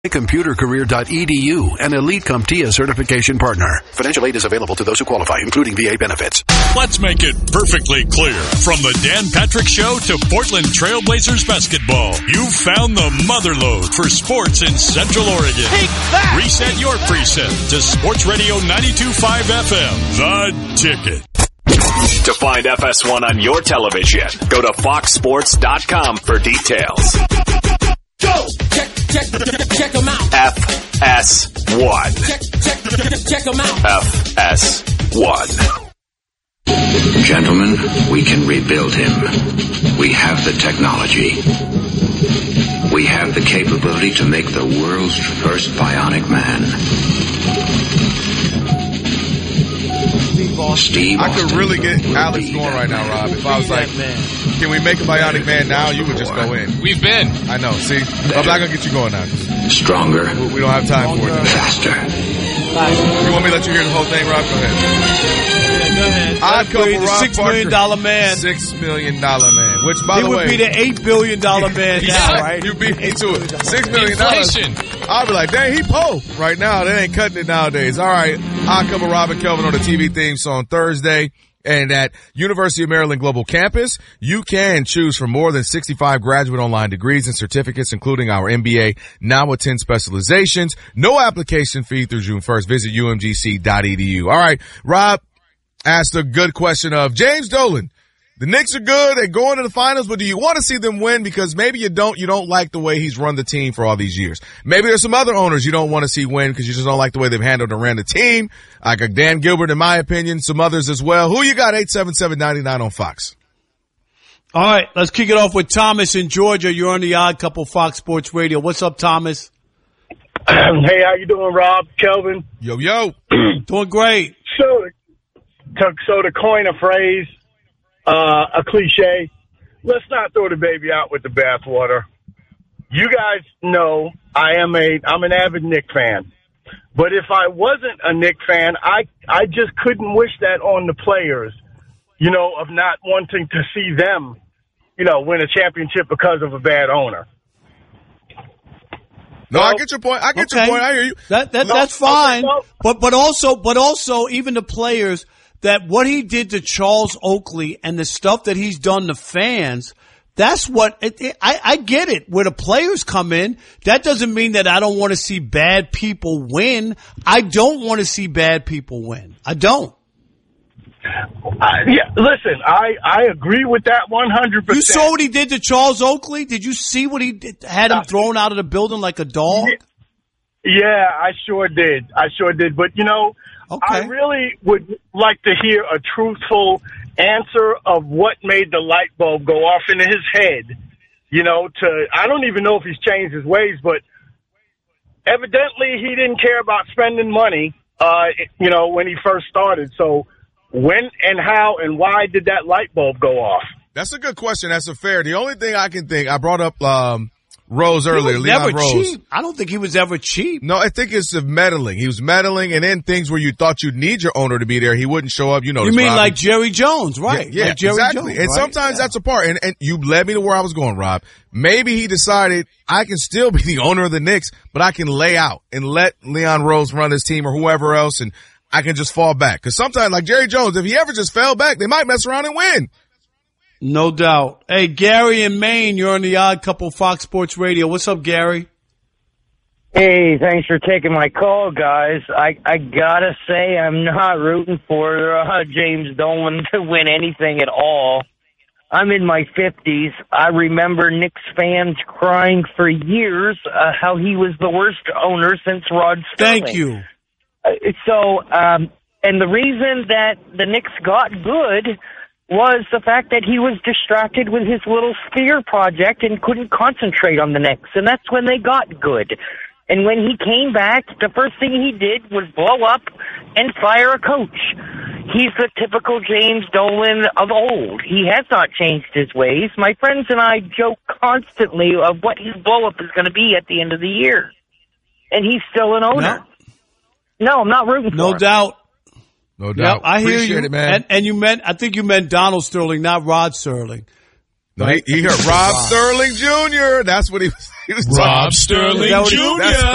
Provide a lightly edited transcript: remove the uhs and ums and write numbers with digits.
ComputerCareer.edu, an Elite CompTIA certification partner. Financial aid is available to those who qualify, including VA benefits. Let's make it perfectly clear. From the Dan Patrick Show to Portland Trailblazers basketball, you've found the motherlode for sports in Central Oregon. Take that! Reset your preset to Sports Radio 92.5 FM, The Ticket. To find FS1 on your television, go to foxsports.com for details. Go! Check them out. FS1. Check them out. FS1. Gentlemen, we can rebuild him. We have the technology. We have the capability to make the world's first bionic man. Steve I could really get Alex going right now, Rob. If I was like, can we make a bionic man now? You would just go in. We've been. I know. See? I'm not going to get you going now. Stronger. We don't have time for it. Faster. You want me to let you hear the whole thing, Rob? Go ahead. Go ahead. I'd come for Rob $6 million man. $6 million man. Which, by the way, he would be the $8 billion man now, right? You beat me to it. $6 million. Inflation. I'll be like, dang, he po. Right now, they ain't cutting it nowadays. All right. I'll cover Rob and Kelvin on the TV theme song Thursday. And at University of Maryland Global Campus, you can choose from more than 65 graduate online degrees and certificates, including our MBA, now with 10 specializations. No application fee through June 1st. Visit umgc.edu. All right. Rob asked a good question of James Dolan. The Knicks are good. They're going to the finals, but do you want to see them win? Because maybe you don't like the way he's run the team for all these years. Maybe there's some other owners you don't want to see win because you just don't like the way they've handled and ran the team. Like a Dan Gilbert, in my opinion, some others as well. Who you got? 877-99 on Fox. All right, let's kick it off with Thomas in Georgia. You're on the Odd Couple Fox Sports Radio. What's up, Thomas? Hey, how you doing, Rob? Kelvin? Yo. Doing great. So to coin a phrase, a cliche, let's not throw the baby out with the bathwater. You guys know I'm an avid Knick fan. But if I wasn't a Knick fan, I just couldn't wish that on the players, of not wanting to see them, win a championship because of a bad owner. No, I get your point. I hear you. That's fine. Okay, but also even the players, that what he did to Charles Oakley and the stuff that he's done to fans, that's what I get it. Where the players come in, that doesn't mean that I don't want to see bad people win. I don't want to see bad people win. I don't. Yeah, listen, I agree with that 100%. You saw what he did to Charles Oakley? Did you see what he did? Had him thrown out of the building like a dog? Yeah, I sure did. But, okay. I really would like to hear a truthful answer of what made the light bulb go off in his head. I don't even know if he's changed his ways, but evidently he didn't care about spending money, when he first started. So when and how and why did that light bulb go off? That's a good question. That's a fair. The only thing I can think, I brought up, Rose earlier, Leon Rose. Cheap. I don't think he was ever cheap. No, I think it's the meddling. He was meddling, and then things where you thought you'd need your owner to be there, he wouldn't show up. You mean like Jerry Jones, right? Yeah, like Jerry exactly. Jones, and sometimes that's a part. And you led me to where I was going, Rob. Maybe he decided I can still be the owner of the Knicks, but I can lay out and let Leon Rose run his team or whoever else, and I can just fall back. Because sometimes, like Jerry Jones, if he ever just fell back, they might mess around and win. No doubt. Hey, Gary in Maine, you're on the Odd Couple Fox Sports Radio. What's up, Gary? Hey, thanks for taking my call, guys. I gotta say I'm not rooting for James Dolan to win anything at all. I'm in my 50s. I remember Knicks fans crying for years how he was the worst owner since Rod Sterling. Thank you. And the reason that the Knicks got good was the fact that he was distracted with his little sphere project and couldn't concentrate on the Knicks. And that's when they got good. And when he came back, the first thing he did was blow up and fire a coach. He's the typical James Dolan of old. He has not changed his ways. My friends and I joke constantly of what his blow-up is going to be at the end of the year. And he's still an owner. No, I'm not rooting for him. No doubt. No doubt. Yep, I hear you. It, man. And I think you meant Donald Sterling, not Rod Sterling. No, he heard Rob Sterling Jr. That's what he was Rob Sterling Jr.